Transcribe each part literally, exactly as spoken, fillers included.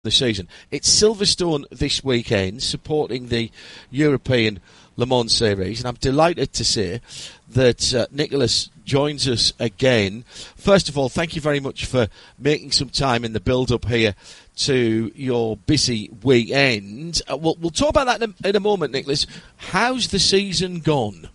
the season. It's Silverstone this weekend, supporting the European Le Mans Series, and I'm delighted to say that uh, Nicholas joins us again. First of all, thank you very much for making some time in the build-up here to your busy weekend. Uh, we'll, we'll talk about that in a, in a moment, Nicholas. How's the season gone?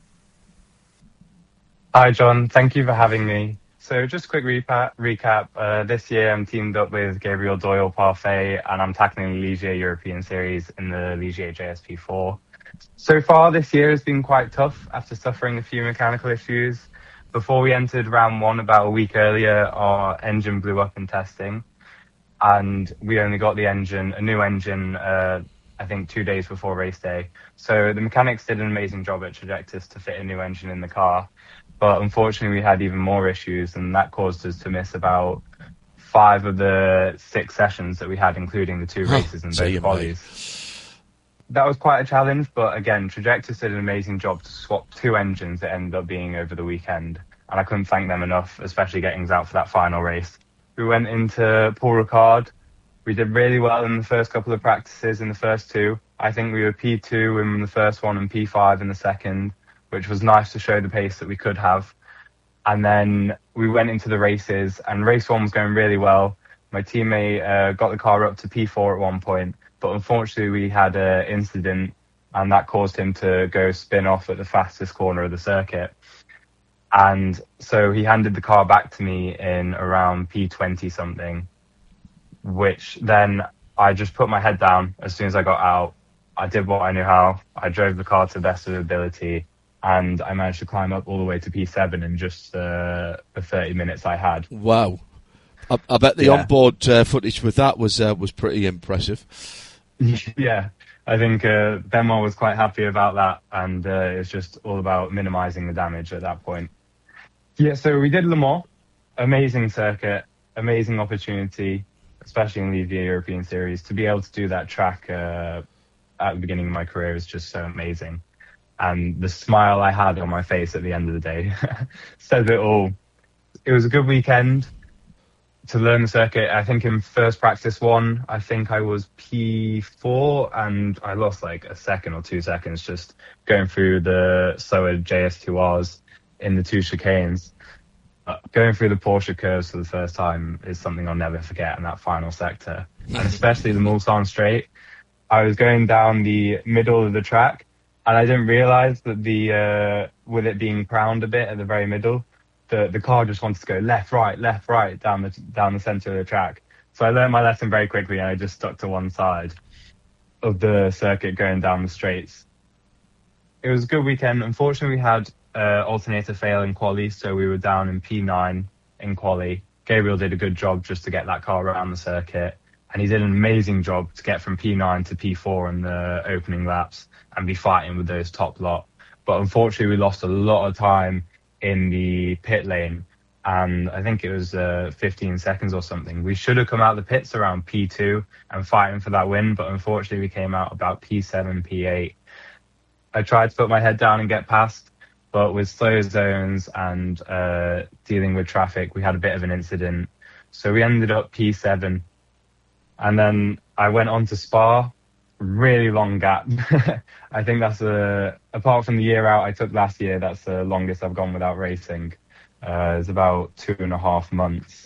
Hi, John. Thank you for having me. So just a quick recap. recap. Uh, this year I'm teamed up with Gabriel Doyle Parfait, and I'm tackling the Ligier European Series in the Ligier J S P four. So far this year has been quite tough after suffering a few mechanical issues. Before we entered round one about a week earlier, our engine blew up in testing, and we only got the engine, a new engine, uh, I think two days before race day. So the mechanics did an amazing job at Trajectus to fit a new engine in the car. But unfortunately, we had even more issues, and that caused us to miss about five of the six sessions that we had, including the two races and both qualies. That was quite a challenge, but again, Trajectus did an amazing job to swap two engines that ended up being over the weekend, and I couldn't thank them enough, especially getting us out for that final race. We went into Paul Ricard. We did really well in the first couple of practices in the first two. I think we were P two in the first one and P five in the second, which was nice to show the pace that we could have. And then we went into the races, and race one was going really well. My teammate uh, got the car up to P four at one point, but unfortunately we had an incident, and that caused him to go spin off at the fastest corner of the circuit. And so he handed the car back to me in around P twenty something, which then I just put my head down as soon as I got out. I did what I knew how. I drove the car to the best of ability, and I managed to climb up all the way to P seven in just uh, the thirty minutes I had. Wow. I, I bet the yeah. onboard uh, footage with that was uh, was pretty impressive. Yeah, I think uh, Benoit was quite happy about that, and uh, it's just all about minimising the damage at that point. Yeah, so we did Le Mans. Amazing circuit, amazing opportunity, especially in the European Series. To be able to do that track uh, at the beginning of my career is just so amazing. And the smile I had on my face at the end of the day said it all. It was a good weekend to learn the circuit. I think in first practice one, I think I was P four, and I lost like a second or two seconds just going through the slower J S two Rs in the two chicanes. Uh, going through the Porsche curves for the first time is something I'll never forget in that final sector, and especially the Mulsanne straight. I was going down the middle of the track, and I didn't realise that the uh, with it being crowned a bit at the very middle, the the car just wanted to go left, right, left, right down the down the centre of the track. So I learned my lesson very quickly, and I just stuck to one side of the circuit going down the straights. It was a good weekend. Unfortunately, we had uh, alternator fail in quali, so we were down in P nine in quali. Gabriel did a good job just to get that car around the circuit, and he did an amazing job to get from P nine to P four in the opening laps and be fighting with those top lot. But unfortunately, we lost a lot of time in the pit lane, and I think it was uh, fifteen seconds or something. We should have come out of the pits around P two and fighting for that win, but unfortunately, we came out about P seven, P eight. I tried to put my head down and get past, but with slow zones and uh, dealing with traffic, we had a bit of an incident. So we ended up P seven. And then I went on to Spa, really long gap. I think that's, a, apart from the year out I took last year, that's the longest I've gone without racing. Uh, it's about two and a half months.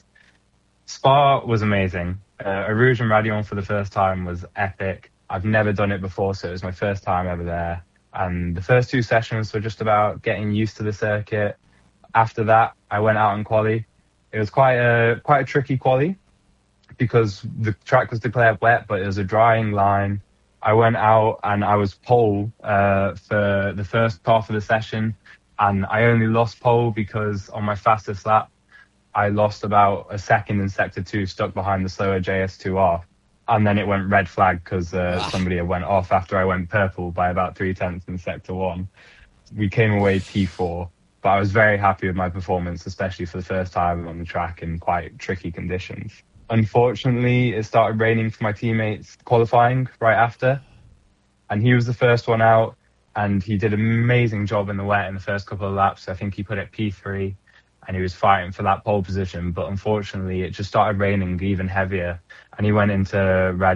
Spa was amazing. Uh, Erouge and Raidillon for the first time was epic. I've never done it before, so it was my first time ever there. And the first two sessions were just about getting used to the circuit. After that, I went out in quali. It was quite a quite a tricky quali because the track was declared wet, but it was a drying line. I went out and I was pole uh, for the first half of the session, and I only lost pole because on my fastest lap, I lost about a second in sector two, stuck behind the slower J S two R. And then it went red flag because uh, ah. somebody went off after I went purple by about three tenths in sector one. We came away P four, but I was very happy with my performance, especially for the first time on the track in quite tricky conditions. Unfortunately, it started raining for my teammates qualifying right after, and he was the first one out, and he did an amazing job in the wet in the first couple of laps. I think he put it P three, and he was fighting for that pole position, but unfortunately it just started raining even heavier, and he went into Rad